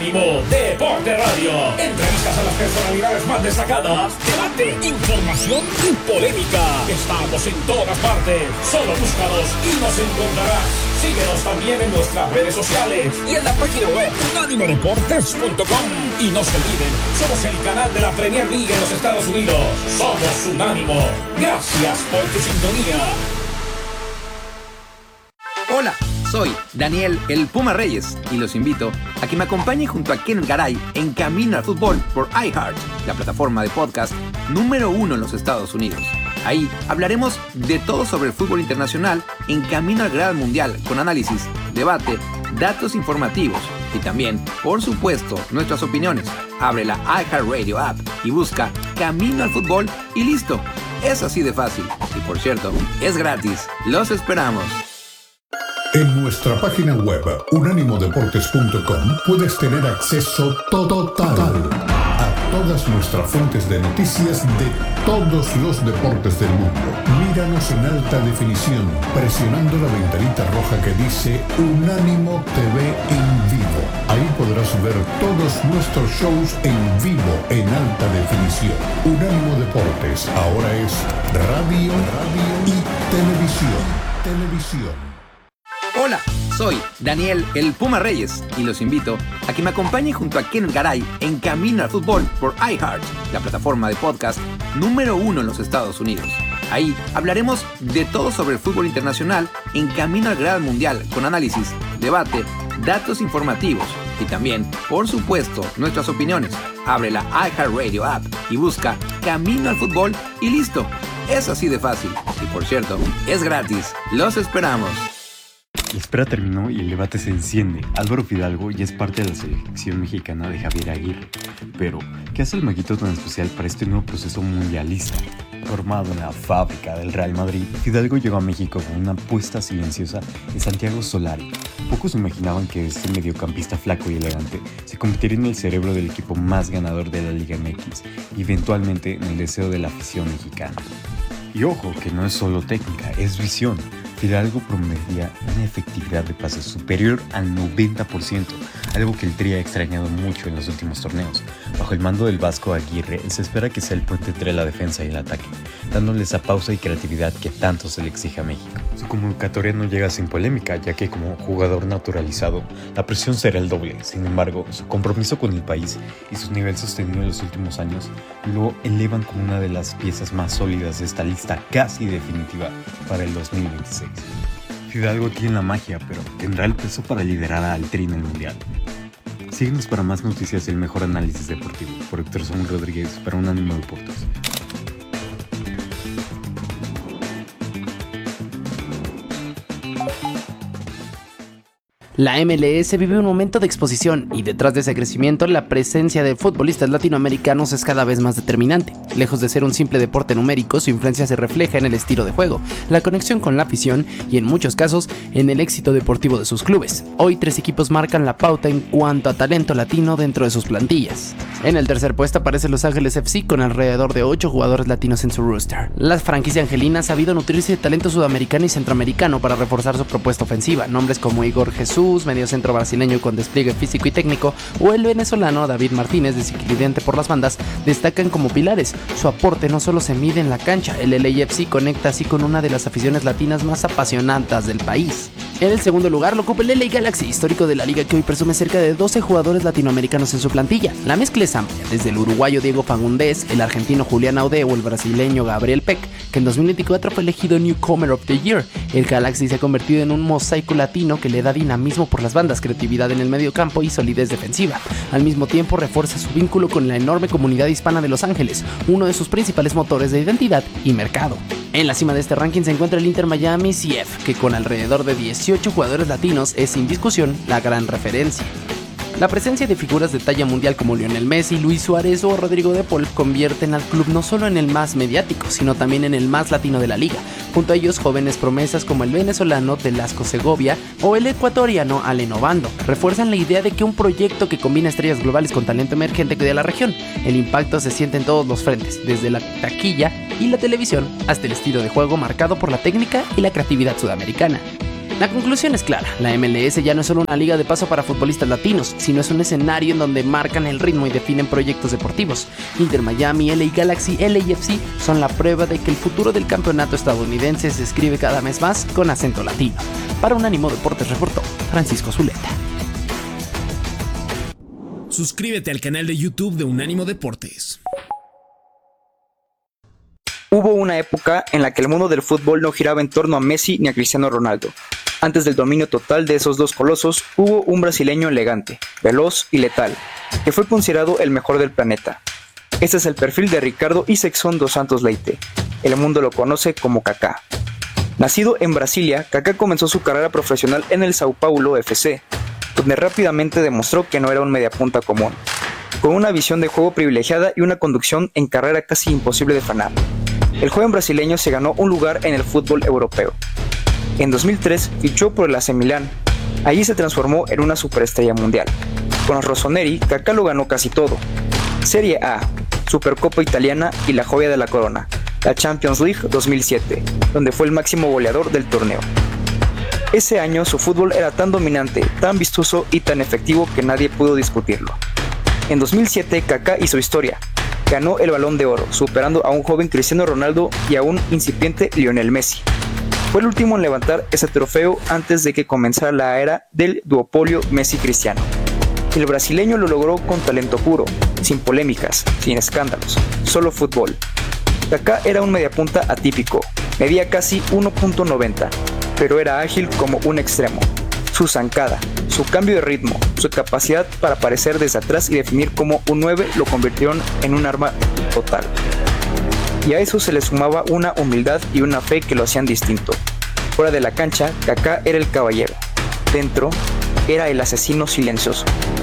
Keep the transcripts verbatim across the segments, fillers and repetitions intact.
Unánimo Deporte Radio. Entrevistas a las personalidades más destacadas, debate, información y polémica. Estamos en todas partes. Solo búscanos y nos encontrarás. Síguenos también en nuestras redes sociales y en la página web unánimo deportes punto com. Y no se olviden, somos el canal de la Premier League en los Estados Unidos. Somos Unánimo. Gracias por tu sintonía. Hola, soy Daniel el Puma Reyes y los invito a que me acompañen junto a Ken Garay en Camino al Fútbol por iHeart, la plataforma de podcast número uno en los Estados Unidos. Ahí hablaremos de todo sobre el fútbol internacional en Camino al Gran Mundial, con análisis, debate, datos informativos y también, por supuesto, nuestras opiniones. Abre la iHeartRadio app y busca Camino al Fútbol y listo. Es así de fácil. Y por cierto, es gratis. Los esperamos. En nuestra página web unánimo deportes punto com puedes tener acceso total a todas nuestras fuentes de noticias de todos los deportes del mundo. Míranos en alta definición presionando la ventanita roja que dice Unánimo T V en vivo. Ahí podrás ver todos nuestros shows en vivo en alta definición. Unánimo Deportes ahora es radio, radio y televisión. Televisión. Hola, soy Daniel el Puma Reyes y los invito a que me acompañen junto a Ken Garay en Camino al Fútbol por iHeart, la plataforma de podcast número uno en los Estados Unidos. Ahí hablaremos de todo sobre el fútbol internacional en Camino al Gran Mundial, con análisis, debate, datos informativos y también, por supuesto, nuestras opiniones. Abre la iHeartRadio app y busca Camino al Fútbol y listo. Es así de fácil. Y por cierto, es gratis. Los esperamos. La espera terminó y el debate se enciende. Álvaro Fidalgo ya es parte de la selección mexicana de Javier Aguirre. Pero, ¿qué hace el Maguito tan especial para este nuevo proceso mundialista? Formado en la fábrica del Real Madrid, Fidalgo llegó a México con una apuesta silenciosa en Santiago Solari. Pocos imaginaban que este mediocampista flaco y elegante se convertiría en el cerebro del equipo más ganador de la Liga M X y eventualmente en el deseo de la afición mexicana. Y ojo, que no es solo técnica, es visión. Fidalgo prometía una efectividad de pases superior al noventa por ciento, algo que el Tri ha extrañado mucho en los últimos torneos. Bajo el mando del Vasco Aguirre, se espera que sea el puente entre la defensa y el ataque, dándole esa pausa y creatividad que tanto se le exige a México. Su convocatoria no llega sin polémica, ya que como jugador naturalizado, la presión será el doble. Sin embargo, su compromiso con el país y su nivel sostenido en los últimos años lo elevan como una de las piezas más sólidas de esta lista casi definitiva para el dos mil veintiséis. Fidalgo tiene la magia, pero tendrá el peso para liderar al Tri en el Mundial. Síguenos para más noticias y el mejor análisis deportivo. Por Héctor Saúl Rodríguez para Unánimo Deportes. La M L S vive un momento de exposición y detrás de ese crecimiento la presencia de futbolistas latinoamericanos es cada vez más determinante. Lejos de ser un simple deporte numérico, su influencia se refleja en el estilo de juego, la conexión con la afición y en muchos casos en el éxito deportivo de sus clubes. Hoy tres equipos marcan la pauta en cuanto a talento latino dentro de sus plantillas. En el tercer puesto aparece Los Ángeles F C con alrededor de ocho jugadores latinos en su roster. La franquicia angelina ha sabido nutrirse de talento sudamericano y centroamericano para reforzar su propuesta ofensiva. Nombres como Igor Jesús, mediocentro brasileño con despliegue físico y técnico, o el venezolano David Martínez, desequilibrante por las bandas, destacan como pilares. Su aporte no solo se mide en la cancha, el L A F C conecta así con una de las aficiones latinas más apasionantes del país. En el segundo lugar lo ocupa el L A Galaxy, histórico de la liga que hoy presume cerca de doce jugadores latinoamericanos en su plantilla. La mezcla es amplia, desde el uruguayo Diego Fagundez, el argentino Julián Audé o el brasileño Gabriel Peck, que en dos mil veinticuatro fue elegido Newcomer of the Year. El Galaxy se ha convertido en un mosaico latino que le da dinamismo por las bandas, creatividad en el medio campo y solidez defensiva. Al mismo tiempo refuerza su vínculo con la enorme comunidad hispana de Los Ángeles, uno de sus principales motores de identidad y mercado. En la cima de este ranking se encuentra el Inter Miami C F, que con alrededor de dieciocho jugadores latinos es sin discusión la gran referencia. La presencia de figuras de talla mundial como Lionel Messi, Luis Suárez o Rodrigo de Paul convierten al club no solo en el más mediático, sino también en el más latino de la liga. Junto a ellos, jóvenes promesas como el venezolano Velasco Segovia o el ecuatoriano Allen Obando refuerzan la idea de que un proyecto que combina estrellas globales con talento emergente de la región. El impacto se siente en todos los frentes, desde la taquilla y la televisión hasta el estilo de juego marcado por la técnica y la creatividad sudamericana. La conclusión es clara, la M L S ya no es solo una liga de paso para futbolistas latinos, sino es un escenario en donde marcan el ritmo y definen proyectos deportivos. Inter Miami, L A Galaxy, L A F C son la prueba de que el futuro del campeonato estadounidense se escribe cada mes más con acento latino. Para Unánimo Deportes reportó Francisco Zuleta. Suscríbete al canal de YouTube de Unánimo Deportes. Hubo una época en la que el mundo del fútbol no giraba en torno a Messi ni a Cristiano Ronaldo. Antes del dominio total de esos dos colosos, hubo un brasileño elegante, veloz y letal, que fue considerado el mejor del planeta. Este es el perfil de Ricardo Isexson dos Santos Leite. El mundo lo conoce como Kaká. Nacido en Brasilia, Kaká comenzó su carrera profesional en el São Paulo F C, donde rápidamente demostró que no era un mediapunta común, con una visión de juego privilegiada y una conducción en carrera casi imposible de frenar. El joven brasileño se ganó un lugar en el fútbol europeo. En dos mil tres fichó por el A C Milán. Allí se transformó en una superestrella mundial. Con los rossoneri, Kaká lo ganó casi todo: Serie A, Supercopa Italiana y la joya de la corona, la Champions League dos mil siete, donde fue el máximo goleador del torneo. Ese año su fútbol era tan dominante, tan vistoso y tan efectivo que nadie pudo discutirlo. En dos mil siete, Kaká hizo historia. Ganó el Balón de Oro, superando a un joven Cristiano Ronaldo y a un incipiente Lionel Messi. Fue el último en levantar ese trofeo antes de que comenzara la era del duopolio Messi-Cristiano. El brasileño lo logró con talento puro, sin polémicas, sin escándalos, solo fútbol. Kaká era un mediapunta atípico, medía casi uno punto noventa, pero era ágil como un extremo. Su zancada, su cambio de ritmo, su capacidad para aparecer desde atrás y definir como un nueve lo convirtieron en un arma total. Y a eso se le sumaba una humildad y una fe que lo hacían distinto. Fuera de la cancha, Kaká era el caballero. Dentro, era el asesino silencioso.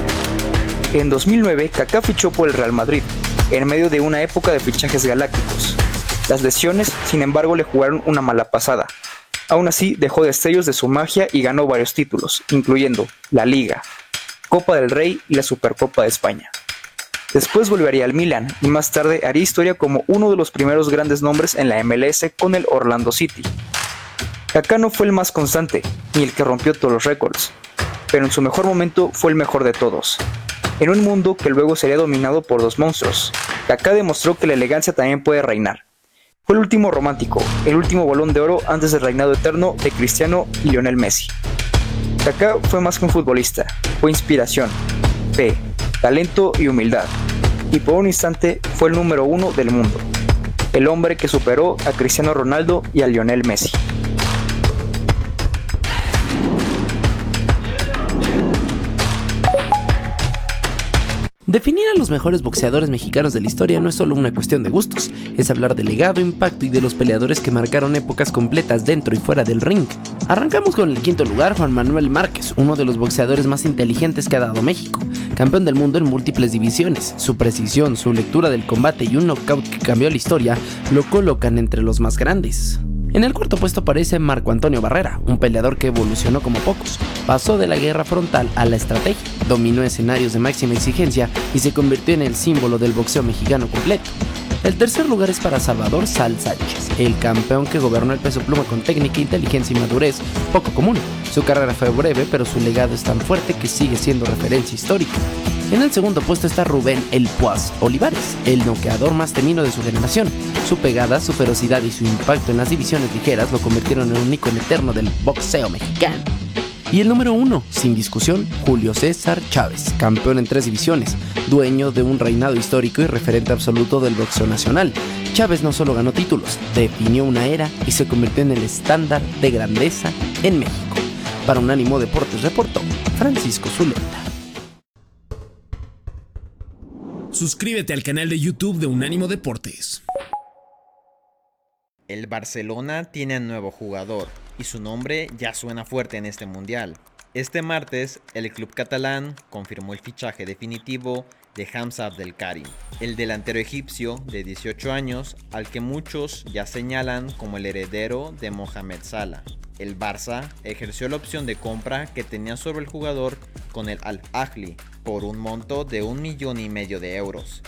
En dos mil nueve, Kaká fichó por el Real Madrid, en medio de una época de fichajes galácticos. Las lesiones, sin embargo, le jugaron una mala pasada. Aún así, dejó destellos de su magia y ganó varios títulos, incluyendo la Liga, Copa del Rey y la Supercopa de España. Después volvería al Milan y más tarde haría historia como uno de los primeros grandes nombres en la M L S con el Orlando City. Kaká no fue el más constante, ni el que rompió todos los récords, pero en su mejor momento fue el mejor de todos. En un mundo que luego sería dominado por dos monstruos, Kaká demostró que la elegancia también puede reinar. Fue el último romántico, el último Balón de Oro antes del reinado eterno de Cristiano y Lionel Messi. Kaká fue más que un futbolista, fue inspiración, fe, talento y humildad, y por un instante fue el número uno del mundo, el hombre que superó a Cristiano Ronaldo y a Lionel Messi. Definir a los mejores boxeadores mexicanos de la historia no es solo una cuestión de gustos, es hablar de legado, impacto y de los peleadores que marcaron épocas completas dentro y fuera del ring. Arrancamos con el quinto lugar, Juan Manuel Márquez, uno de los boxeadores más inteligentes que ha dado México, campeón del mundo en múltiples divisiones. Su precisión, su lectura del combate y un knockout que cambió la historia lo colocan entre los más grandes. En el cuarto puesto aparece Marco Antonio Barrera, un peleador que evolucionó como pocos. Pasó de la guerra frontal a la estrategia, dominó escenarios de máxima exigencia y se convirtió en el símbolo del boxeo mexicano completo. El tercer lugar es para Salvador Sal Sánchez, el campeón que gobernó el peso pluma con técnica, inteligencia y madurez poco común. Su carrera fue breve, pero su legado es tan fuerte que sigue siendo referencia histórica. En el segundo puesto está Rubén El Puaz Olivares, el noqueador más temido de su generación. Su pegada, su ferocidad y su impacto en las divisiones ligeras lo convirtieron en un ícono eterno del boxeo mexicano. Y el número uno, sin discusión, Julio César Chávez, campeón en tres divisiones, dueño de un reinado histórico y referente absoluto del boxeo nacional. Chávez no solo ganó títulos, definió una era y se convirtió en el estándar de grandeza en México. Para Unánimo Deportes reportó Francisco Zuleta. Suscríbete al canal de YouTube de Unánimo Deportes. El Barcelona tiene un nuevo jugador y su nombre ya suena fuerte en este mundial. Este martes, el club catalán confirmó el fichaje definitivo de Hamza Abdelkarim, el delantero egipcio de dieciocho años al que muchos ya señalan como el heredero de Mohamed Salah. El Barça ejerció la opción de compra que tenía sobre el jugador con el Al-Ahly por un monto de un millón y medio de euros,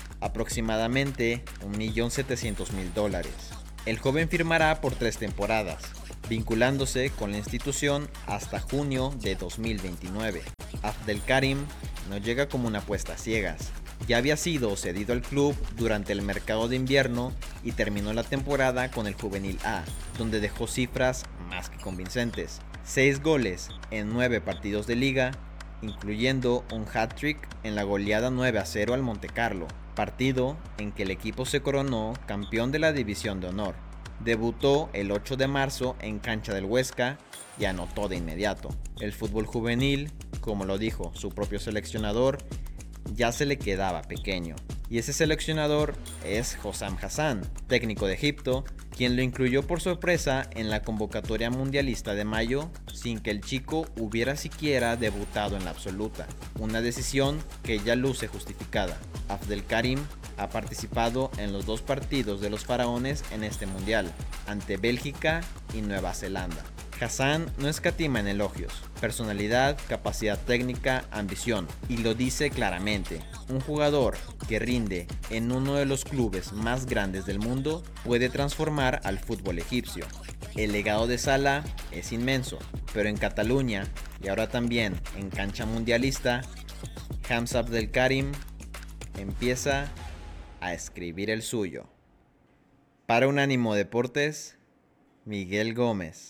aproximadamente un millón setecientos mil dólares. El joven firmará por tres temporadas, vinculándose con la institución hasta junio de dos mil veintinueve. Abdelkarim no llega como una apuesta a ciegas. Ya había sido cedido al club durante el mercado de invierno y terminó la temporada con el Juvenil A, donde dejó cifras más que convincentes. Seis goles en nueve partidos de liga, incluyendo un hat-trick en la goleada nueve a cero al Montecarlo, partido en que el equipo se coronó campeón de la División de Honor. Debutó el ocho de marzo en cancha del Huesca y anotó de inmediato. El fútbol juvenil, como lo dijo su propio seleccionador, ya se le quedaba pequeño. Y ese seleccionador es Hossam Hassan, técnico de Egipto, quien lo incluyó por sorpresa en la convocatoria mundialista de mayo sin que el chico hubiera siquiera debutado en la absoluta. Una decisión que ya luce justificada. Abdelkarim ha participado en los dos partidos de los faraones en este mundial, ante Bélgica y Nueva Zelanda. Hassan no escatima en elogios, personalidad, capacidad técnica, ambición, y lo dice claramente: un jugador que rinde en uno de los clubes más grandes del mundo puede transformar al fútbol egipcio. El legado de Salah es inmenso, pero en Cataluña y ahora también en cancha mundialista, Hamza Abdelkarim empieza a escribir el suyo. Para Unánimo Deportes, Miguel Gómez.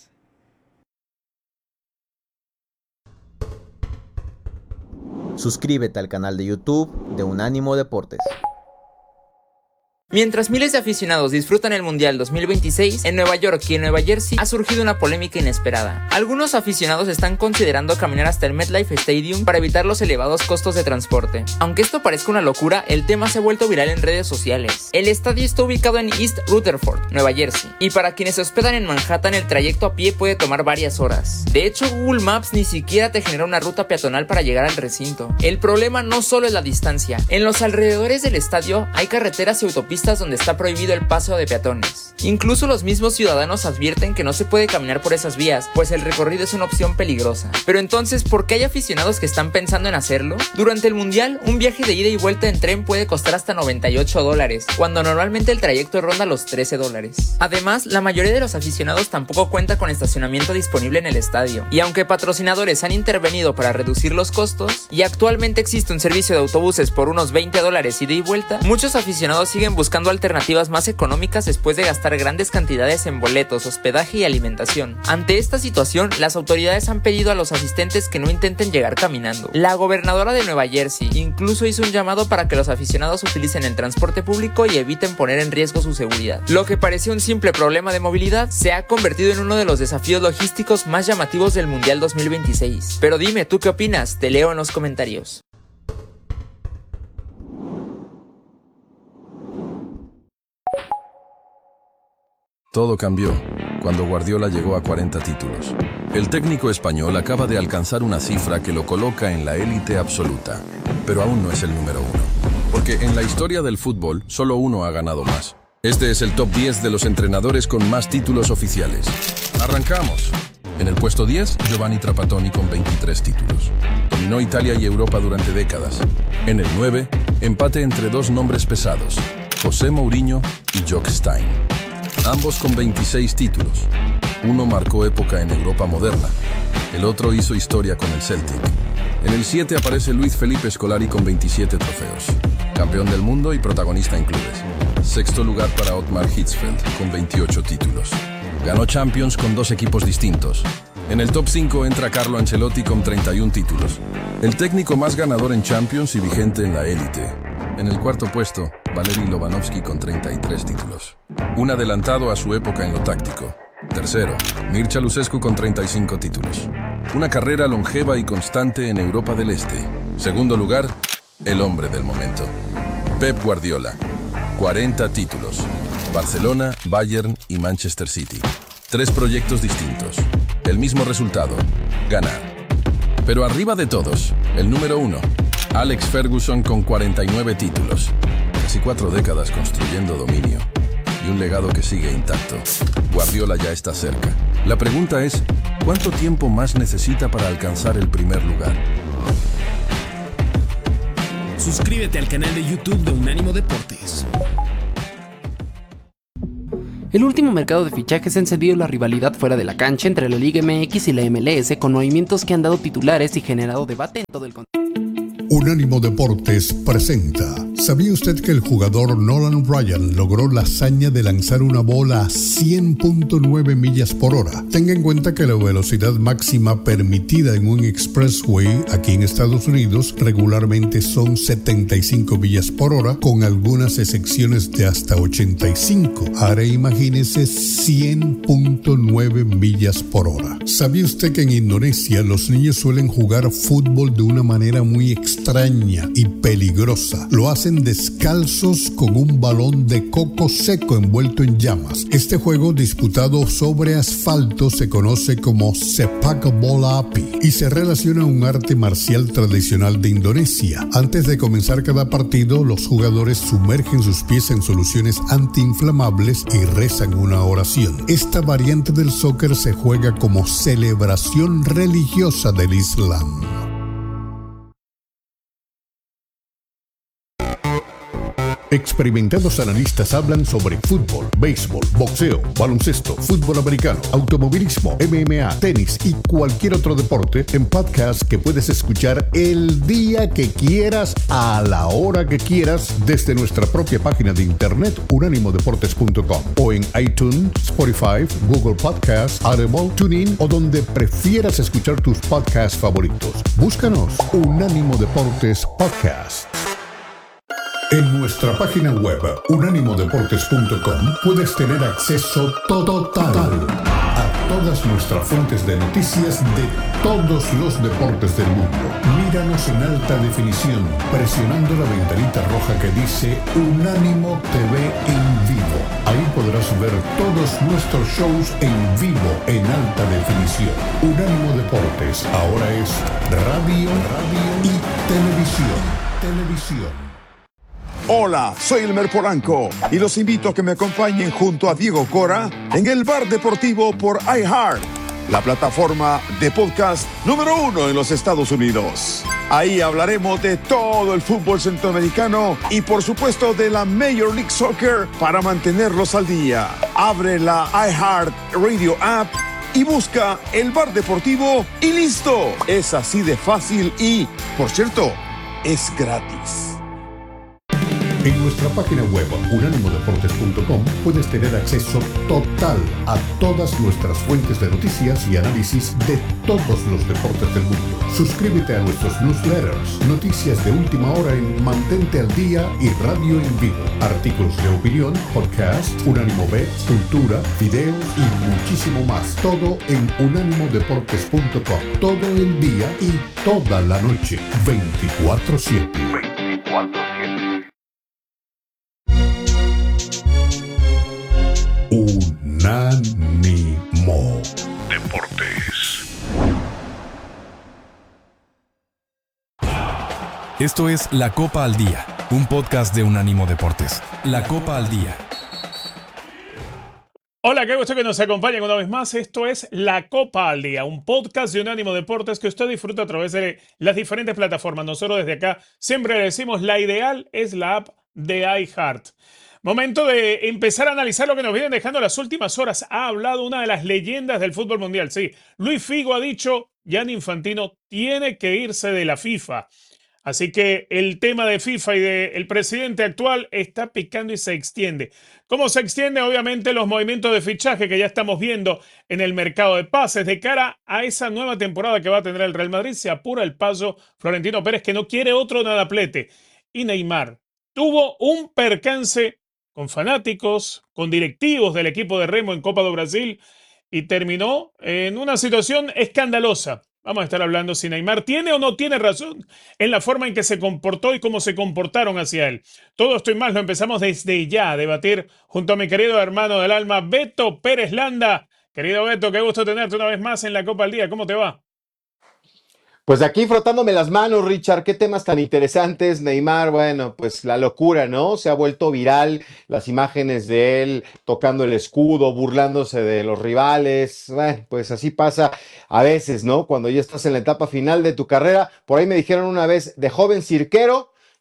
Suscríbete al canal de YouTube de Unánimo Deportes. Mientras miles de aficionados disfrutan el Mundial dos mil veintiséis, en Nueva York y en Nueva Jersey ha surgido una polémica inesperada. Algunos aficionados están considerando caminar hasta el MetLife Stadium para evitar los elevados costos de transporte. Aunque esto parezca una locura, el tema se ha vuelto viral en redes sociales. El estadio está ubicado en East Rutherford, Nueva Jersey, y para quienes se hospedan en Manhattan el trayecto a pie puede tomar varias horas. De hecho, Google Maps ni siquiera te genera una ruta peatonal para llegar al recinto. El problema no solo es la distancia. En los alrededores del estadio hay carreteras y autopistas donde está prohibido el paso de peatones. Incluso los mismos ciudadanos advierten que no se puede caminar por esas vías, pues el recorrido es una opción peligrosa. Pero entonces, ¿por qué hay aficionados que están pensando en hacerlo? Durante el Mundial, un viaje de ida y vuelta en tren puede costar hasta noventa y ocho dólares, cuando normalmente el trayecto ronda los trece dólares. Además, la mayoría de los aficionados tampoco cuenta con estacionamiento disponible en el estadio, y aunque patrocinadores han intervenido para reducir los costos, y actualmente existe un servicio de autobuses por unos veinte dólares ida y vuelta, muchos aficionados siguen buscando alternativas más económicas después de gastar grandes cantidades en boletos, hospedaje y alimentación. Ante esta situación, las autoridades han pedido a los asistentes que no intenten llegar caminando. La gobernadora de Nueva Jersey incluso hizo un llamado para que los aficionados utilicen el transporte público y eviten poner en riesgo su seguridad. Lo que parecía un simple problema de movilidad se ha convertido en uno de los desafíos logísticos más llamativos del Mundial dos mil veintiséis. Pero dime, ¿tú qué opinas? Te leo en los comentarios. Todo cambió cuando Guardiola llegó a cuarenta títulos. El técnico español acaba de alcanzar una cifra que lo coloca en la élite absoluta, pero aún no es el número uno, porque en la historia del fútbol solo uno ha ganado más. Este es el top diez de los entrenadores con más títulos oficiales. ¡Arrancamos! En el puesto diez, Giovanni Trapattoni con veintitrés títulos. Dominó Italia y Europa durante décadas. En el nueve, empate entre dos nombres pesados, José Mourinho y Jock Stein. Ambos con veintiséis títulos. Uno marcó época en Europa moderna. El otro hizo historia con el Celtic. En el siete aparece Luis Felipe Scolari con veintisiete trofeos. Campeón del mundo y protagonista en clubes. Sexto lugar para Otmar Hitzfeld con veintiocho títulos. Ganó Champions con dos equipos distintos. En el top cinco entra Carlo Ancelotti con treinta y uno títulos. El técnico más ganador en Champions y vigente en la élite. En el cuarto puesto, Valeri Lobanovsky con treinta y tres títulos. Un adelantado a su época en lo táctico. Tercero, Mircea Lucescu con treinta y cinco títulos. Una carrera longeva y constante en Europa del Este. Segundo lugar, el hombre del momento, Pep Guardiola. cuarenta títulos. Barcelona, Bayern y Manchester City. Tres proyectos distintos. El mismo resultado, ganar. Pero arriba de todos, el número uno, Alex Ferguson con cuarenta y nueve títulos. Casi cuatro décadas construyendo dominio. Y un legado que sigue intacto. Guardiola ya está cerca. La pregunta es, ¿cuánto tiempo más necesita para alcanzar el primer lugar? Suscríbete al canal de YouTube de Unánimo Deportes. El último mercado de fichajes ha encendido la rivalidad fuera de la cancha entre la Liga M X y la M L S, con movimientos que han dado titulares y generado debate en todo el continente. Unánimo Deportes presenta. ¿Sabía usted que el jugador Nolan Ryan logró la hazaña de lanzar una bola a cien punto nueve millas por hora? Tenga en cuenta que la velocidad máxima permitida en un expressway aquí en Estados Unidos regularmente son setenta y cinco millas por hora, con algunas excepciones de hasta ochenta y cinco. Ahora imagínese cien punto nueve millas por hora. ¿Sabía usted que en Indonesia los niños suelen jugar fútbol de una manera muy extraña y peligrosa? Lo hacen descalzos con un balón de coco seco envuelto en llamas. Este juego disputado sobre asfalto se conoce como Sepak Bola Api y se relaciona a un arte marcial tradicional de Indonesia. Antes de comenzar cada partido, los jugadores sumergen sus pies en soluciones antiinflamables y rezan una oración. Esta variante del soccer se juega como celebración religiosa del Islam. Experimentados analistas hablan sobre fútbol, béisbol, boxeo, baloncesto, fútbol americano, automovilismo, M M A, tenis y cualquier otro deporte en podcast que puedes escuchar el día que quieras, a la hora que quieras, desde nuestra propia página de internet unánimo deportes punto com o en iTunes, Spotify, Google Podcasts, Audible, TuneIn o donde prefieras escuchar tus podcasts favoritos. Búscanos Unánimo Deportes Podcast. En nuestra página web unánimo deportes punto com puedes tener acceso total a todas nuestras fuentes de noticias de todos los deportes del mundo. Míranos en alta definición presionando la ventanita roja que dice Unánimo T V en vivo. Ahí podrás ver todos nuestros shows en vivo en alta definición. Unánimo Deportes ahora es radio, radio y televisión. Televisión. Hola, soy Elmer Polanco y los invito a que me acompañen junto a Diego Cora en el Bar Deportivo por iHeart, la plataforma de podcast número uno en los Estados Unidos. Ahí hablaremos de todo el fútbol centroamericano y por supuesto de la Major League Soccer para mantenerlos al día. Abre la iHeart Radio App y busca el Bar Deportivo y listo. Es así de fácil y, por cierto, es gratis. En nuestra página web unánimo deportes punto com puedes tener acceso total a todas nuestras fuentes de noticias y análisis de todos los deportes del mundo. Suscríbete a nuestros newsletters, noticias de última hora en Mantente al Día y Radio en Vivo, artículos de opinión, podcast, Unánimo Bets, cultura, videos y muchísimo más. Todo en unánimo deportes punto com. Todo el día y toda la noche, veinticuatro siete. veinticuatro siete. Unánimo Deportes. Esto es La Copa al Día, un podcast de Unánimo Deportes. La Copa al Día. Hola, qué gusto que nos acompañen una vez más. Esto es La Copa al Día, un podcast de Unánimo Deportes que usted disfruta a través de las diferentes plataformas. Nosotros desde acá siempre le decimos, la ideal es la app de iHeart. Momento de empezar a analizar lo que nos vienen dejando las últimas horas. Ha hablado una de las leyendas del fútbol mundial. Sí, Luis Figo ha dicho, Gianni Infantino tiene que irse de la FIFA. Así que el tema de FIFA y del presidente actual está picando y se extiende. ¿Cómo se extiende? Obviamente los movimientos de fichaje que ya estamos viendo en el mercado de pases. De cara a esa nueva temporada que va a tener el Real Madrid, se apura el paso Florentino Pérez, que no quiere otro nadaplete. Y Neymar tuvo un percance con fanáticos, con directivos del equipo de Remo en Copa do Brasil y terminó en una situación escandalosa. Vamos a estar hablando si Neymar tiene o no tiene razón en la forma en que se comportó y cómo se comportaron hacia él. Todo esto y más lo empezamos desde ya a debatir junto a mi querido hermano del alma, Beto Pérez Landa. Querido Beto, qué gusto tenerte una vez más en la Copa al Día. ¿Cómo te va? Pues aquí frotándome las manos, Richard, qué temas tan interesantes. Neymar, bueno, pues la locura, ¿no? Se ha vuelto viral las imágenes de él tocando el escudo, burlándose de los rivales. Bueno, pues así pasa a veces, ¿no? Cuando ya estás en la etapa final de tu carrera. Por ahí me dijeron una vez, de joven cirquero,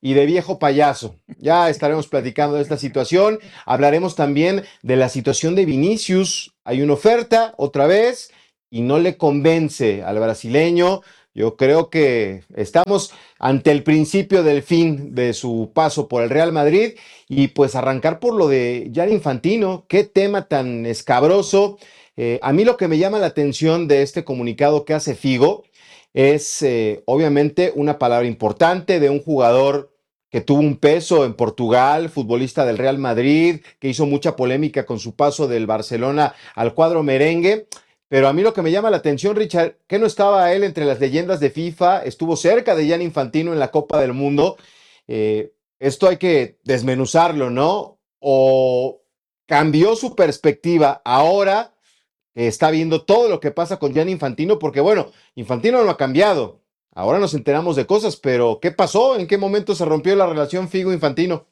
y de viejo payaso. Ya estaremos platicando de esta situación. Hablaremos también de la situación de Vinicius. Hay una oferta otra vez y no le convence al brasileño. Yo creo que estamos ante el principio del fin de su paso por el Real Madrid y pues arrancar por lo de Gianni Infantino. Qué tema tan escabroso. Eh, a mí lo que me llama la atención de este comunicado que hace Figo es eh, obviamente una palabra importante de un jugador que tuvo un peso en Portugal, futbolista del Real Madrid, que hizo mucha polémica con su paso del Barcelona al cuadro merengue. Pero a mí lo que me llama la atención, Richard, que no estaba él entre las leyendas de FIFA, estuvo cerca de Gianni Infantino en la Copa del Mundo. Eh, esto hay que desmenuzarlo, ¿no? O cambió su perspectiva ahora que está viendo todo lo que pasa con Gianni Infantino, porque bueno, Infantino no ha cambiado. Ahora nos enteramos de cosas, pero ¿qué pasó? ¿En qué momento se rompió la relación Figo-Infantino?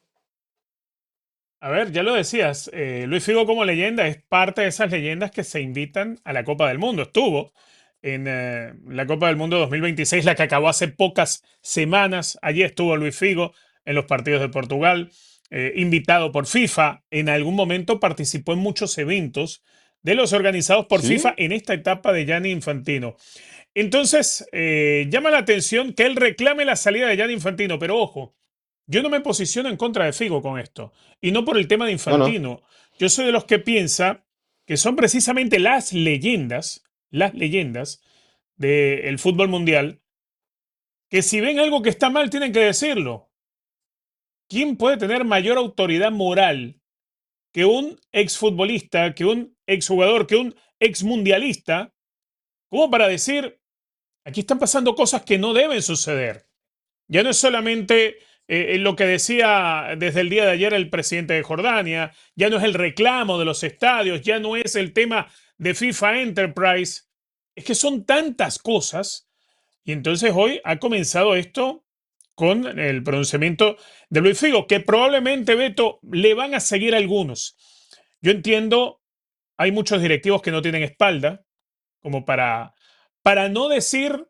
A ver, ya lo decías, eh, Luis Figo como leyenda es parte de esas leyendas que se invitan a la Copa del Mundo. Estuvo en eh, la Copa del Mundo dos mil veintiséis, la que acabó hace pocas semanas. Allí estuvo Luis Figo en los partidos de Portugal, eh, invitado por FIFA. En algún momento participó en muchos eventos de los organizados por ¿Sí? FIFA en esta etapa de Gianni Infantino. Entonces, eh, llama la atención que él reclame la salida de Gianni Infantino, pero ojo, yo no me posiciono en contra de Figo con esto, y no por el tema de No, no. Infantino. Yo soy de los que piensa que son precisamente las leyendas, las leyendas del fútbol mundial, que si ven algo que está mal tienen que decirlo. ¿Quién puede tener mayor autoridad moral que un exfutbolista, que un exjugador, que un exmundialista, como para decir, aquí están pasando cosas que no deben suceder? Ya no es solamente eh, lo que decía desde el día de ayer el presidente de Jordania, ya no es el reclamo de los estadios, ya no es el tema de FIFA Enterprise, es que son tantas cosas. Y entonces hoy ha comenzado esto con el pronunciamiento de Luis Figo, que probablemente, Beto, le van a seguir algunos. Yo entiendo, hay muchos directivos que no tienen espalda, como para, para no decir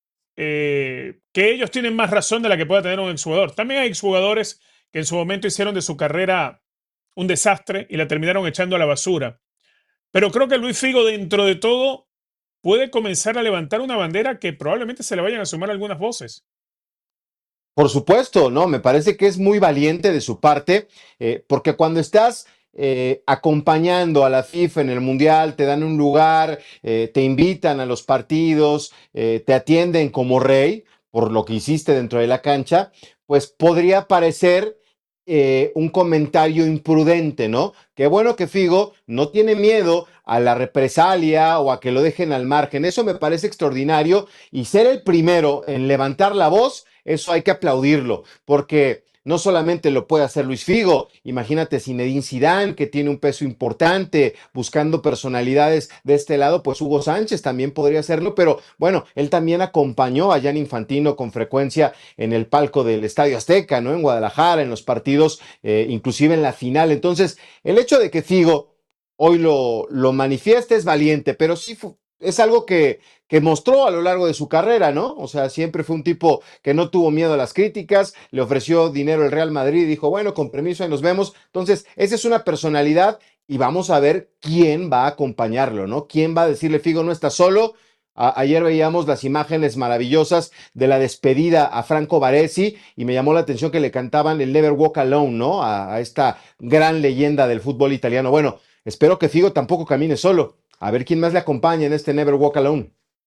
eh, que ellos tienen más razón de la que pueda tener un exjugador. También hay exjugadores que en su momento hicieron de su carrera un desastre y la terminaron echando a la basura. Pero creo que Luis Figo, dentro de todo, puede comenzar a levantar una bandera que probablemente se le vayan a sumar algunas voces. Por supuesto, no, me parece que es muy valiente de su parte, eh, porque cuando estás eh, acompañando a la FIFA en el Mundial, te dan un lugar, eh, te invitan a los partidos, eh, te atienden como rey por lo que hiciste dentro de la cancha, pues podría parecer eh, un comentario imprudente, ¿no? Qué bueno que Figo no tiene miedo a la represalia o a que lo dejen al margen. Eso me parece extraordinario y ser el primero en levantar la voz, eso hay que aplaudirlo, porque no solamente lo puede hacer Luis Figo, imagínate Zinedine Zidane, que tiene un peso importante, buscando personalidades de este lado, pues Hugo Sánchez también podría hacerlo, pero bueno, él también acompañó a Gianni Infantino con frecuencia en el palco del Estadio Azteca, ¿no? En Guadalajara, en los partidos, eh, inclusive en la final. Entonces, el hecho de que Figo hoy lo, lo manifieste es valiente, pero sí fu- es algo que, que mostró a lo largo de su carrera, ¿no? O sea, siempre fue un tipo que no tuvo miedo a las críticas, le ofreció dinero el Real Madrid y dijo, bueno, con permiso, ahí nos vemos. Entonces, esa es una personalidad y vamos a ver quién va a acompañarlo, ¿no? ¿Quién va a decirle, Figo, no está solo? A- ayer veíamos las imágenes maravillosas de la despedida a Franco Baresi y me llamó la atención que le cantaban el Never Walk Alone, ¿no? A, a esta gran leyenda del fútbol italiano. Bueno, espero que Figo tampoco camine solo. A ver quién más le acompaña en este Never Walk Alone.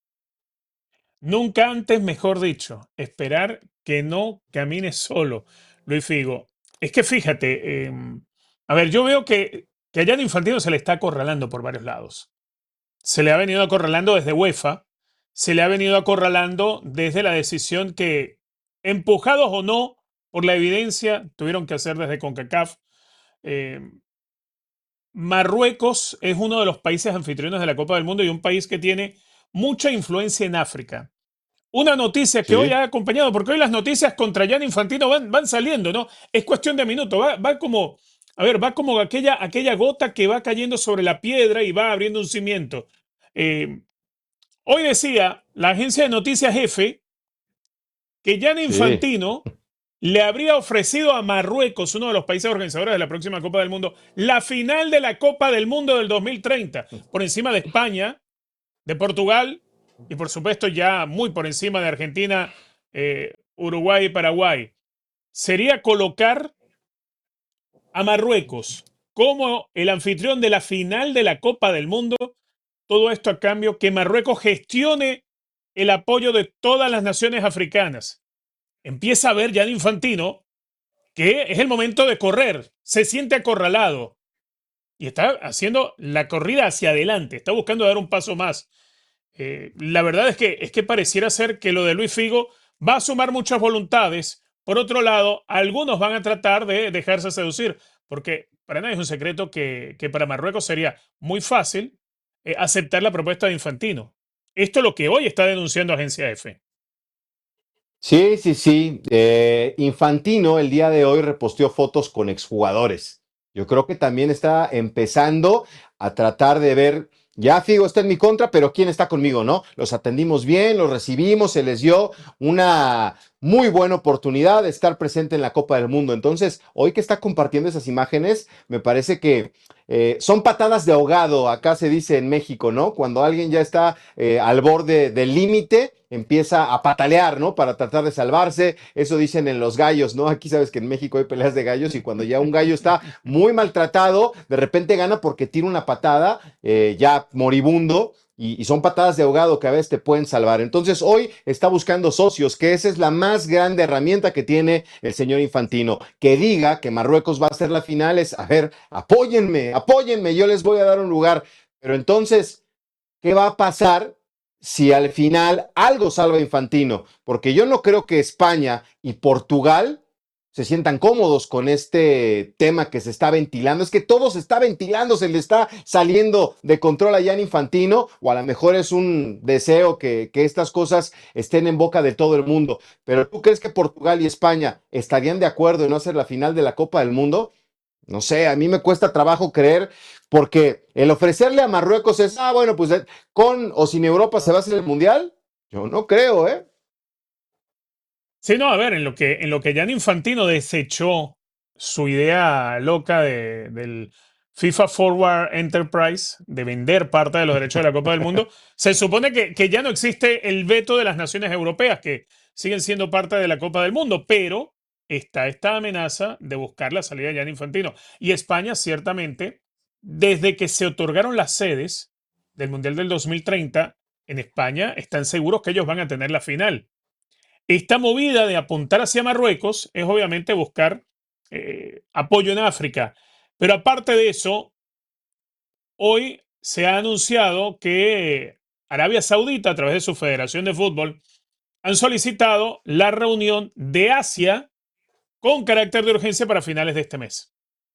Nunca antes, mejor dicho, esperar que no camine solo, Luis Figo. Es que fíjate, eh, a ver, yo veo que, que a Gianni Infantino se le está acorralando por varios lados. Se le ha venido acorralando desde UEFA, se le ha venido acorralando desde la decisión que, empujados o no por la evidencia, tuvieron que hacer desde CONCACAF. Eh, Marruecos es uno de los países anfitriones de la Copa del Mundo y un país que tiene mucha influencia en África. Una noticia que Sí. hoy ha acompañado, porque hoy las noticias contra Gianni Infantino van, van saliendo, ¿no? Es cuestión de minutos, va, va como, a ver, va como aquella, aquella gota que va cayendo sobre la piedra y va abriendo un cimiento. Eh, hoy decía la agencia de noticias F que Gianni Sí. Infantino le habría ofrecido a Marruecos, uno de los países organizadores de la próxima Copa del Mundo, la final de la Copa del Mundo del dos mil treinta, por encima de España, de Portugal y por supuesto ya muy por encima de Argentina, eh, Uruguay y Paraguay. Sería colocar a Marruecos como el anfitrión de la final de la Copa del Mundo. Todo esto a cambio que Marruecos gestione el apoyo de todas las naciones africanas. Empieza a ver Gianni Infantino que es el momento de correr. Se siente acorralado y está haciendo la corrida hacia adelante. Está buscando dar un paso más. Eh, la verdad es que, es que pareciera ser que lo de Luis Figo va a sumar muchas voluntades. Por otro lado, algunos van a tratar de dejarse seducir, porque para nadie es un secreto que, que para Marruecos sería muy fácil eh, aceptar la propuesta de Infantino. Esto es lo que hoy está denunciando Agencia F. Sí, sí, sí. Eh, Infantino el día de hoy reposteó fotos con exjugadores. Yo creo que también está empezando a tratar de ver, ya Figo está en mi contra, pero ¿quién está conmigo, no? Los atendimos bien, los recibimos, se les dio una muy buena oportunidad de estar presente en la Copa del Mundo. Entonces, hoy que está compartiendo esas imágenes, me parece que eh, son patadas de ahogado, acá se dice en México, ¿no? Cuando alguien ya está eh, al borde del límite, empieza a patalear, ¿no? Para tratar de salvarse. Eso dicen en los gallos, ¿no? Aquí sabes que en México hay peleas de gallos y cuando ya un gallo está muy maltratado, de repente gana porque tira una patada, eh, ya moribundo, y, y son patadas de ahogado que a veces te pueden salvar. Entonces hoy está buscando socios, que esa es la más grande herramienta que tiene el señor Infantino. Que diga que Marruecos va a ser la final es, a ver, apóyenme, apóyenme, yo les voy a dar un lugar. Pero entonces, ¿qué va a pasar si al final algo salva a Infantino? Porque yo no creo que España y Portugal se sientan cómodos con este tema que se está ventilando. Es que todo se está ventilando, se le está saliendo de control a Gianni Infantino, o a lo mejor es un deseo que, que estas cosas estén en boca de todo el mundo. Pero ¿tú crees que Portugal y España estarían de acuerdo en no hacer la final de la Copa del Mundo? No sé, a mí me cuesta trabajo creer, porque el ofrecerle a Marruecos es, ah, bueno, pues con o sin Europa se va a hacer el Mundial. Yo no creo, ¿eh? Sí, no, a ver, en lo que, en lo que Gianni Infantino desechó su idea loca de, del FIFA Forward Enterprise, de vender parte de los derechos de la Copa del Mundo, se supone que, que ya no existe el veto de las naciones europeas, que siguen siendo parte de la Copa del Mundo, pero está esta amenaza de buscar la salida de Gianni Infantino. Y España, ciertamente, desde que se otorgaron las sedes del Mundial del dos mil treinta, en España están seguros que ellos van a tener la final. Esta movida de apuntar hacia Marruecos es obviamente buscar eh, apoyo en África. Pero aparte de eso, hoy se ha anunciado que Arabia Saudita, a través de su Federación de Fútbol, han solicitado la reunión de Asia con carácter de urgencia para finales de este mes.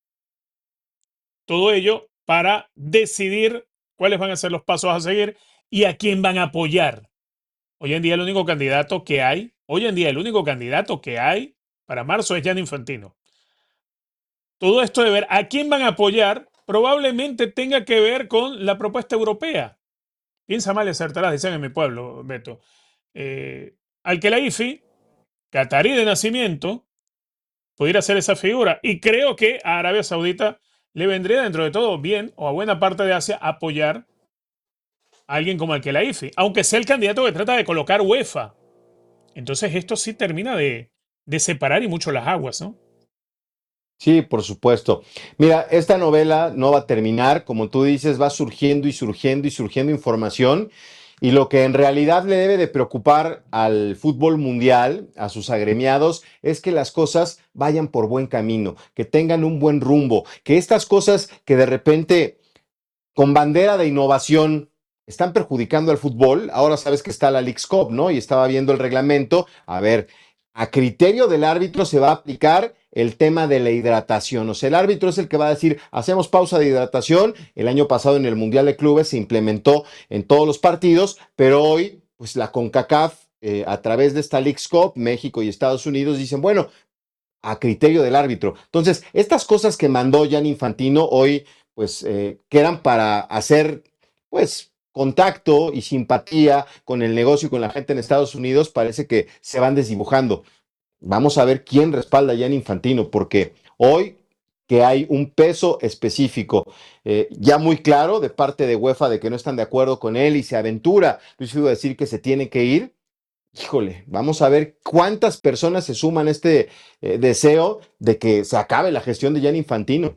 Todo ello para decidir cuáles van a ser los pasos a seguir y a quién van a apoyar. Hoy en día el único candidato que hay, hoy en día el único candidato que hay para marzo es Gianni Infantino. Todo esto de ver a quién van a apoyar probablemente tenga que ver con la propuesta europea. Piensa mal y acertarás, dicen en mi pueblo, Beto. Eh, Al-Khelaifi, catarí de nacimiento, pudiera ser esa figura. Y creo que a Arabia Saudita le vendría dentro de todo bien, o a buena parte de Asia, apoyar a alguien como Al-Khelaifi, aunque sea el candidato que trata de colocar UEFA. Entonces esto sí termina de, de separar y mucho las aguas, ¿no? Sí, por supuesto. Mira, esta novela no va a terminar, como tú dices, va surgiendo y surgiendo y surgiendo información, y lo que en realidad le debe de preocupar al fútbol mundial, a sus agremiados, es que las cosas vayan por buen camino, que tengan un buen rumbo, que estas cosas que de repente, con bandera de innovación, están perjudicando al fútbol. Ahora sabes que está la Leagues Cup, ¿no? Y estaba viendo el reglamento. A ver, a criterio del árbitro se va a aplicar el tema de la hidratación. O sea, el árbitro es el que va a decir, hacemos pausa de hidratación. El año pasado en el Mundial de Clubes se implementó en todos los partidos, pero hoy, pues la CONCACAF, eh, a través de esta Leagues Cup, México y Estados Unidos dicen, bueno, a criterio del árbitro. Entonces, estas cosas que mandó Gianni Infantino hoy, pues, eh, quedan para hacer, pues, contacto y simpatía con el negocio y con la gente en Estados Unidos, parece que se van desdibujando. vamos a ver quién respalda a Gianni Infantino, porque hoy que hay un peso específico eh, ya muy claro de parte de UEFA de que no están de acuerdo con él y se aventura Luis Figo a decir que se tiene que ir. Híjole, vamos a ver cuántas personas se suman a este eh, deseo de que se acabe la gestión de Gianni Infantino.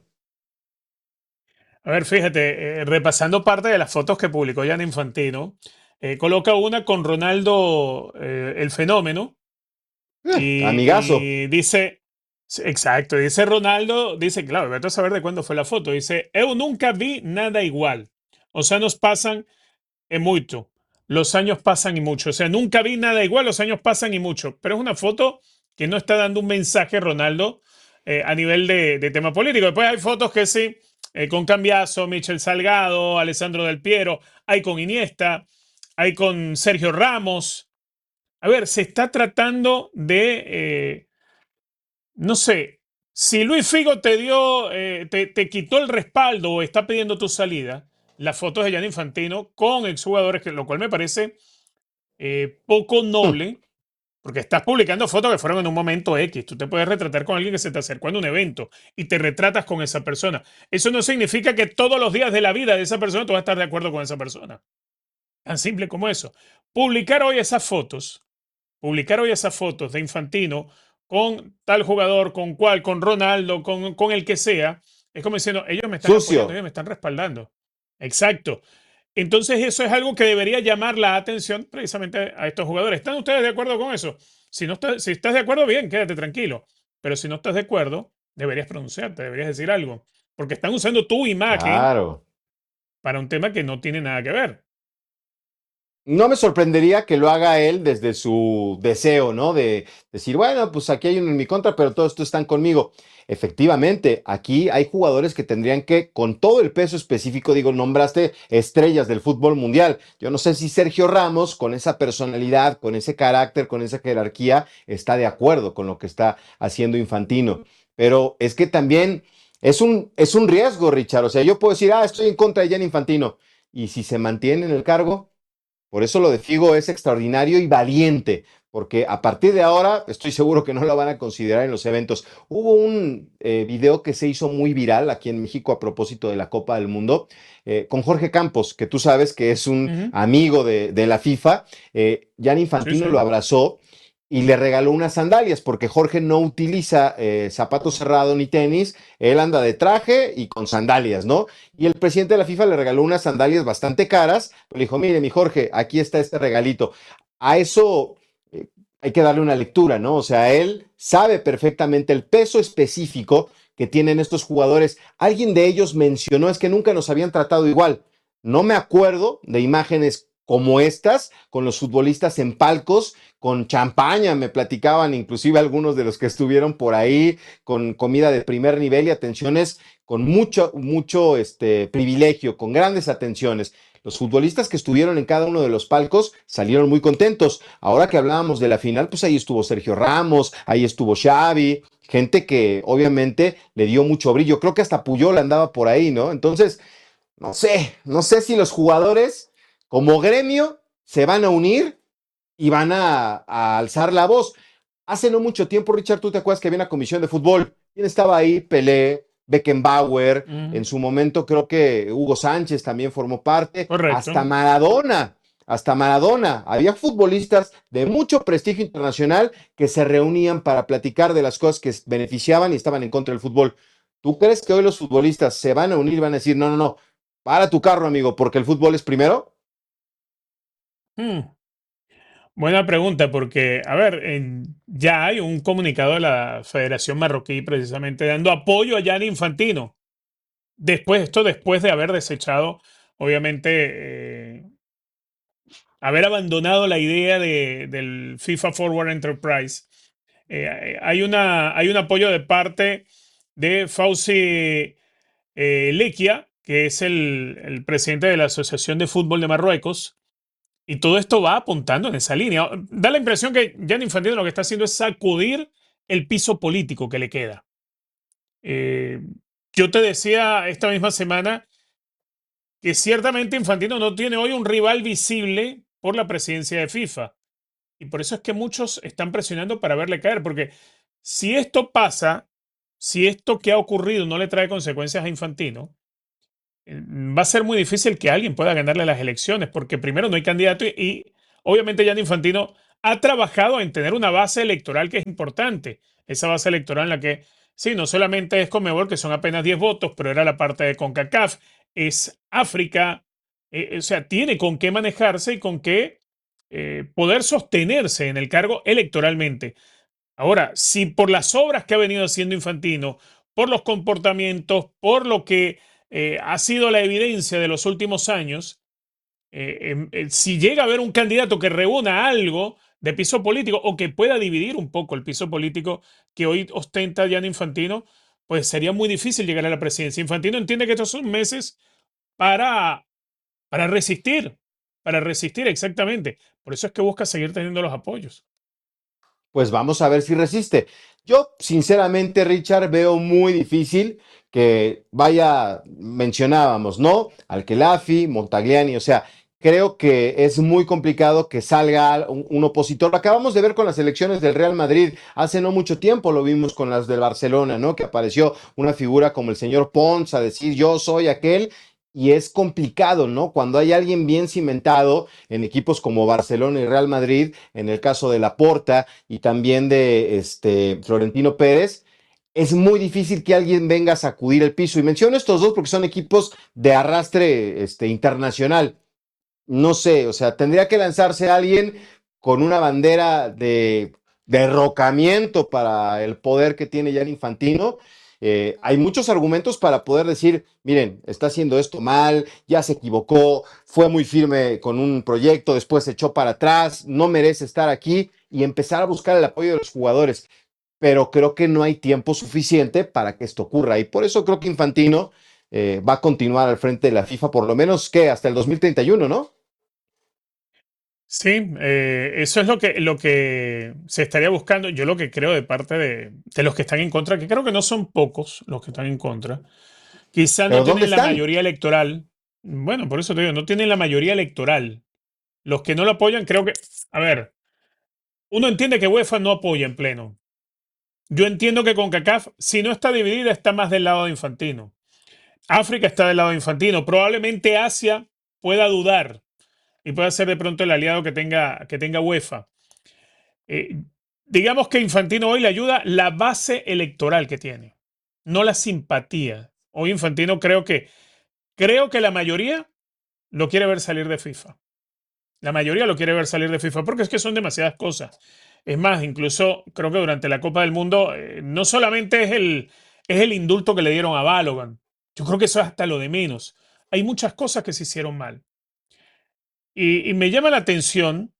A ver, fíjate, eh, repasando parte de las fotos que publicó Gianni Infantino, eh, coloca una con Ronaldo, eh, el fenómeno, Eh, y, amigazo. y dice, sí, exacto, dice Ronaldo, dice, claro, vete a saber de cuándo fue la foto, dice, eu nunca vi nada igual. Os anos pasan e mucho, los años pasan y mucho, o sea, nunca vi nada igual, los años pasan y mucho, pero es una foto que no está dando un mensaje Ronaldo eh, a nivel de, de tema político. Después hay fotos que sí, eh, con Cambiaso, Michel Salgado, Alessandro Del Piero, hay con Iniesta, hay con Sergio Ramos. A ver, se está tratando de, eh, no sé, si Luis Figo te dio, eh, te, te quitó el respaldo o está pidiendo tu salida, las fotos de Gianni Infantino con exjugadores, que, lo cual me parece eh, poco noble, porque estás publicando fotos que fueron en un momento X. Tú te puedes retratar con alguien que se te acercó en un evento y te retratas con esa persona. Eso no significa que todos los días de la vida de esa persona tú vas a estar de acuerdo con esa persona. Tan simple como eso. Publicar hoy esas fotos, publicar hoy esas fotos de Infantino con tal jugador, con cual, con Ronaldo, con, con el que sea, es como diciendo, ellos me están Sucio. apoyando, ellos me están respaldando. Exacto. Entonces eso es algo que debería llamar la atención precisamente a estos jugadores. ¿Están ustedes de acuerdo con eso? Si, no está, si estás de acuerdo, bien, quédate tranquilo. Pero si no estás de acuerdo, deberías pronunciarte, deberías decir algo. Porque están usando tu imagen Claro. para un tema que no tiene nada que ver. No me sorprendería que lo haga él desde su deseo, ¿no? De decir, bueno, pues aquí hay uno en mi contra, pero todos estos están conmigo. Efectivamente, aquí hay jugadores que tendrían que, con todo el peso específico, digo, nombraste estrellas del fútbol mundial. Yo no sé si Sergio Ramos, con esa personalidad, con ese carácter, con esa jerarquía, está de acuerdo con lo que está haciendo Infantino. Pero es que también es un, es un riesgo, Richard. O sea, yo puedo decir, ah, estoy en contra de Gianni Infantino. Y si se mantiene en el cargo, por eso lo de Figo es extraordinario y valiente, porque a partir de ahora estoy seguro que no lo van a considerar en los eventos. Hubo un eh, video que se hizo muy viral aquí en México a propósito de la Copa del Mundo, eh, con Jorge Campos, que tú sabes que es un Ujú. amigo de, de la FIFA. Eh, Gianni Infantino Sí, sí. lo abrazó y le regaló unas sandalias, porque Jorge no utiliza eh, zapato cerrado ni tenis, él anda de traje y con sandalias, ¿no? Y el presidente de la FIFA le regaló unas sandalias bastante caras, pero le dijo, mire, mi Jorge, aquí está este regalito. A eso eh, hay que darle una lectura, ¿no? O sea, él sabe perfectamente el peso específico que tienen estos jugadores. Alguien de ellos mencionó, es que nunca nos habían tratado igual. No me acuerdo de imágenes como estas, con los futbolistas en palcos, con champaña, me platicaban inclusive algunos de los que estuvieron por ahí, con comida de primer nivel y atenciones con mucho, mucho este, privilegio, con grandes atenciones. Los futbolistas que estuvieron en cada uno de los palcos salieron muy contentos. Ahora que hablábamos de la final, pues ahí estuvo Sergio Ramos, ahí estuvo Xavi, gente que obviamente le dio mucho brillo. Creo que hasta Puyol andaba por ahí, ¿no? Entonces, no sé, no sé si los jugadores como gremio se van a unir y van a, a alzar la voz. Hace no mucho tiempo, Richard, tú te acuerdas que había una comisión de fútbol. ¿Quién estaba ahí? Pelé, Beckenbauer, Ujú. en su momento creo que Hugo Sánchez también formó parte, Correcto. hasta Maradona, hasta Maradona. Había futbolistas de mucho prestigio internacional que se reunían para platicar de las cosas que beneficiaban y estaban en contra del fútbol. ¿Tú crees que hoy los futbolistas se van a unir y van a decir, no, no, no, para tu carro, amigo, porque el fútbol es primero? Hmm. Buena pregunta, porque, a ver, en- ya hay un comunicado de la Federación Marroquí precisamente dando apoyo a Gianni Infantino. Después, esto después de haber desechado, obviamente, eh, haber abandonado la idea de, del FIFA Forward Enterprise. Eh, hay, una, hay un apoyo de parte de Fauzi eh, Lequia, que es el, el presidente de la Asociación de Fútbol de Marruecos, y todo esto va apuntando en esa línea. Da la impresión que Gianni Infantino lo que está haciendo es sacudir el piso político que le queda. Eh, yo te decía esta misma semana que ciertamente Infantino no tiene hoy un rival visible por la presidencia de FIFA. Y por eso es que muchos están presionando para verle caer, porque si esto pasa, si esto que ha ocurrido no le trae consecuencias a Infantino, eh, va a ser muy difícil que alguien pueda ganarle las elecciones, porque primero no hay candidato y, y obviamente Gianni Infantino ha trabajado en tener una base electoral que es importante. Esa base electoral en la que, sí, no solamente es Conmebol, que son apenas diez votos, pero era la parte de CONCACAF, es África, eh, o sea, tiene con qué manejarse y con qué eh, poder sostenerse en el cargo electoralmente. Ahora, si por las obras que ha venido haciendo Infantino, por los comportamientos, por lo que eh, ha sido la evidencia de los últimos años, eh, eh, si llega a haber un candidato que reúna algo de piso político o que pueda dividir un poco el piso político que hoy ostenta Gianni Infantino, pues sería muy difícil llegar a la presidencia. Infantino entiende que estos son meses para, para resistir, para resistir exactamente. Por eso es que busca seguir teniendo los apoyos. Pues vamos a ver si resiste. Yo, sinceramente, Richard, veo muy difícil que vaya, mencionábamos, ¿no? Al-Khelafi, Montagliani, o sea, creo que es muy complicado que salga un, un opositor. Lo acabamos de ver con las elecciones del Real Madrid hace no mucho tiempo, lo vimos con las del Barcelona, ¿no? Que apareció una figura como el señor Pons a decir yo soy aquel. Y es complicado, ¿no? Cuando hay alguien bien cimentado en equipos como Barcelona y Real Madrid, en el caso de Laporta y también de este, Florentino Pérez, es muy difícil que alguien venga a sacudir el piso. Y menciono estos dos porque son equipos de arrastre este, internacional. No sé, o sea, tendría que lanzarse alguien con una bandera de derrocamiento para el poder que tiene Gianni Infantino. Eh, hay muchos argumentos para poder decir, miren, está haciendo esto mal, ya se equivocó, fue muy firme con un proyecto, después se echó para atrás, no merece estar aquí y empezar a buscar el apoyo de los jugadores. Pero creo que no hay tiempo suficiente para que esto ocurra y por eso creo que Infantino eh, va a continuar al frente de la FIFA por lo menos que hasta el dos mil treinta y uno, ¿no? Sí, eh, eso es lo que, lo que se estaría buscando. Yo lo que creo de parte de, de los que están en contra, que creo que no son pocos los que están en contra, quizá no tienen la mayoría electoral. Bueno, por eso te digo, no tienen la mayoría electoral. Los que no lo apoyan, creo que, a ver, uno entiende que UEFA no apoya en pleno. Yo entiendo que CONCACAF, si no está dividida, está más del lado de Infantino. África está del lado de Infantino. Probablemente Asia pueda dudar y pueda ser de pronto el aliado que tenga, que tenga UEFA. Eh, digamos que Infantino hoy le ayuda la base electoral que tiene, no la simpatía. Hoy Infantino creo que, creo que la mayoría lo quiere ver salir de FIFA. La mayoría lo quiere ver salir de FIFA porque es que son demasiadas cosas. Es más, incluso creo que durante la Copa del Mundo eh, no solamente es el, es el indulto que le dieron a Balogan. Yo creo que eso es hasta lo de menos. Hay muchas cosas que se hicieron mal. Y, y me llama la atención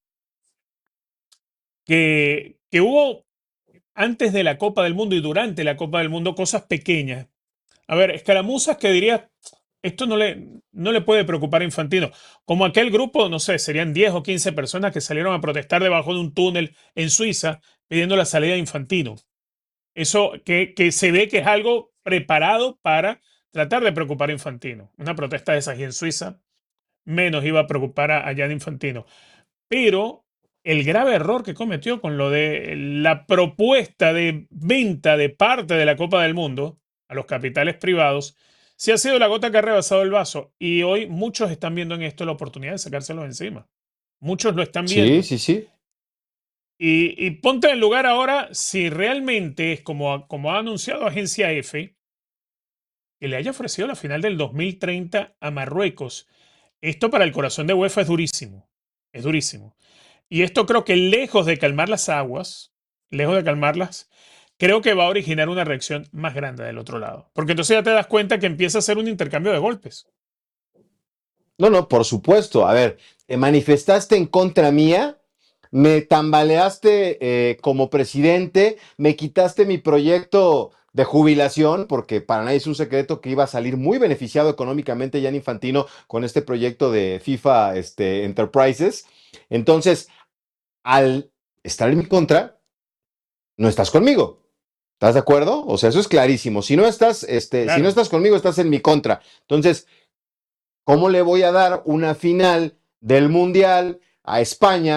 que, que hubo antes de la Copa del Mundo y durante la Copa del Mundo cosas pequeñas. A ver, escaramuzas que dirías, esto no le, no le puede preocupar a Infantino. Como aquel grupo, no sé, serían diez o quince personas que salieron a protestar debajo de un túnel en Suiza pidiendo la salida de Infantino. Eso que, que se ve que es algo preparado para tratar de preocupar a Infantino. Una protesta de esas y en Suiza menos iba a preocupar a, a Gianni Infantino. Pero el grave error que cometió con lo de la propuesta de venta de parte de la Copa del Mundo a los capitales privados, sí ha sido la gota que ha rebasado el vaso. Y hoy muchos están viendo en esto la oportunidad de sacárselo encima. Muchos lo están viendo. Sí, sí, sí. Y, y ponte en lugar ahora si realmente es como, como ha anunciado Agencia F, que le haya ofrecido la final del dos mil treinta a Marruecos. Esto para el corazón de UEFA es durísimo. Es durísimo. Y esto creo que lejos de calmar las aguas, lejos de calmarlas, creo que va a originar una reacción más grande del otro lado. Porque entonces ya te das cuenta que empieza a ser un intercambio de golpes. No, no, por supuesto. A ver, te manifestaste en contra mía, me tambaleaste eh, como presidente, me quitaste mi proyecto de jubilación, porque para nadie es un secreto que iba a salir muy beneficiado económicamente Gianni Infantino con este proyecto de FIFA este, Enterprises. Entonces, al estar en mi contra, no estás conmigo. ¿Estás de acuerdo? O sea, eso es clarísimo. Si no estás, este, claro. si no estás conmigo, estás en mi contra. Entonces, ¿cómo le voy a dar una final del Mundial a España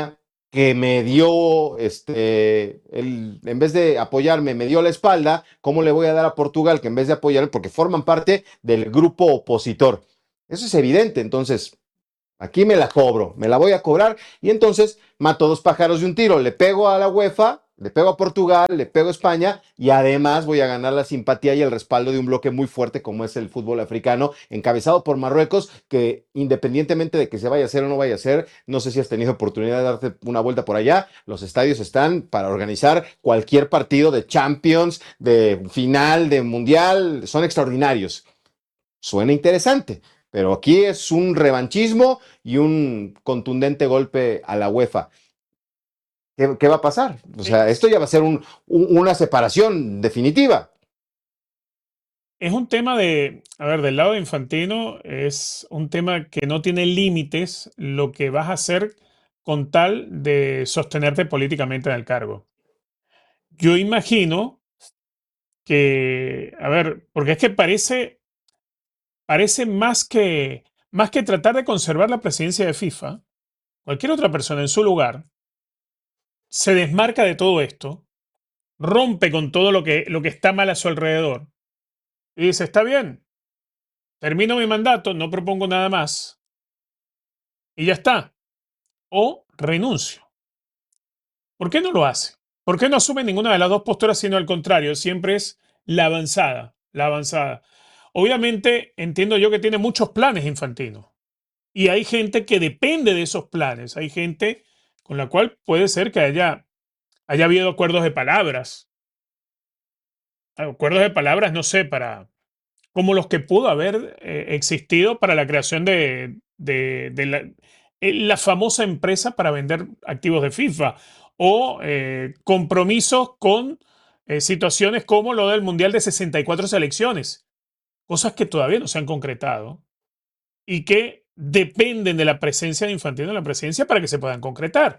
que me dio, este, el, en vez de apoyarme, me dio la espalda, ¿cómo le voy a dar a Portugal que en vez de apoyarme, porque forman parte del grupo opositor? Eso es evidente, entonces, aquí me la cobro, me la voy a cobrar, y entonces mato dos pájaros de un tiro, le pego a la UEFA, le pego a Portugal, le pego a España, y además voy a ganar la simpatía y el respaldo de un bloque muy fuerte como es el fútbol africano, encabezado por Marruecos, que independientemente de que se vaya a hacer o no vaya a hacer, no sé si has tenido oportunidad de darte una vuelta por allá, los estadios están para organizar cualquier partido de Champions, de final, de Mundial, son extraordinarios. Suena interesante, pero aquí es un revanchismo y un contundente golpe a la UEFA. ¿Qué, qué va a pasar? O sea, esto ya va a ser un, un, una separación definitiva. Es un tema de, a ver, del lado de Infantino, es un tema que no tiene límites lo que vas a hacer con tal de sostenerte políticamente en el cargo. Yo imagino que, a ver, porque es que parece, parece más que, más que tratar de conservar la presidencia de FIFA, cualquier otra persona en su lugar se desmarca de todo esto, rompe con todo lo que, lo que está mal a su alrededor y dice, está bien, termino mi mandato, no propongo nada más y ya está. O renuncio. ¿Por qué no lo hace? ¿Por qué no asume ninguna de las dos posturas, sino al contrario? Siempre es la avanzada, la avanzada. Obviamente entiendo yo que tiene muchos planes Infantino y hay gente que depende de esos planes. Hay gente con la cual puede ser que haya, haya habido acuerdos de palabras. Acuerdos de palabras, no sé, para como los que pudo haber eh, existido para la creación de, de, de la, eh, la famosa empresa para vender activos de FIFA o eh, compromisos con eh, situaciones como lo del Mundial de sesenta y cuatro selecciones. Cosas que todavía no se han concretado y que dependen de la presencia de Infantino en la presidencia para que se puedan concretar.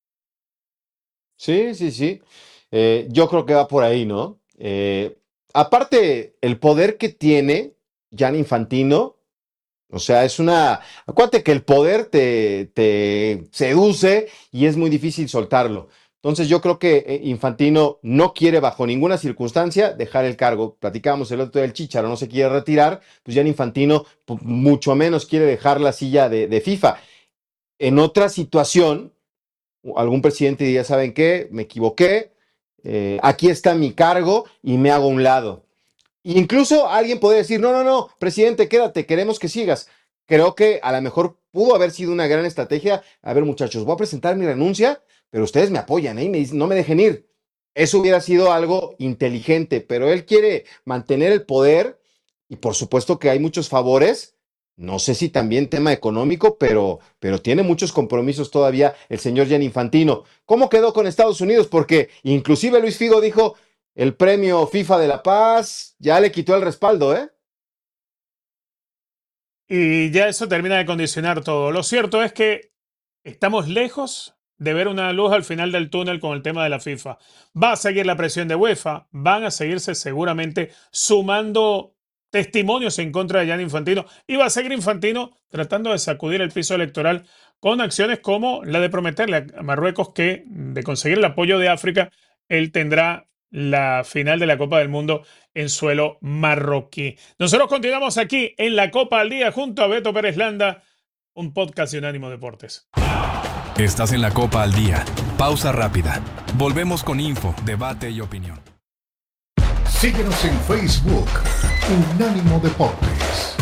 Sí, sí, sí. Eh, yo creo que va por ahí, ¿no? Eh, aparte, el poder que tiene Gianni Infantino, o sea, es una... Acuérdate que el poder te, te seduce y es muy difícil soltarlo. Entonces yo creo que Infantino no quiere bajo ninguna circunstancia dejar el cargo. Platicábamos el otro día del Chícharo, no se quiere retirar, pues Gianni Infantino pues, mucho menos quiere dejar la silla de, de FIFA. En otra situación, algún presidente diría, ¿saben qué? Me equivoqué, eh, aquí está mi cargo y me hago a un lado. Incluso alguien podría decir, no, no, no, presidente, quédate, queremos que sigas. Creo que a lo mejor pudo haber sido una gran estrategia. A ver, muchachos, voy a presentar mi renuncia, pero ustedes me apoyan, ¿eh? Y me dicen, no me dejen ir. Eso hubiera sido algo inteligente, pero él quiere mantener el poder y por supuesto que hay muchos favores. No sé si también tema económico, pero, pero tiene muchos compromisos todavía el señor Gianni Infantino. ¿Cómo quedó con Estados Unidos? Porque inclusive Luis Figo dijo, el premio FIFA de la Paz ya le quitó el respaldo, ¿eh? Y ya eso termina de condicionar todo. Lo cierto es que estamos lejos de ver una luz al final del túnel con el tema de la FIFA. Va a seguir la presión de UEFA, van a seguirse seguramente sumando testimonios en contra de Gianni Infantino y va a seguir Infantino tratando de sacudir el piso electoral con acciones como la de prometerle a Marruecos que de conseguir el apoyo de África, él tendrá la final de la Copa del Mundo en suelo marroquí. Nosotros continuamos aquí en la Copa al Día junto a Beto Pérez Landa, un podcast de Unánimo Deportes. Estás en la Copa al Día. Pausa rápida. Volvemos con info, debate y opinión. Síguenos en Facebook, Unánimo Deportes.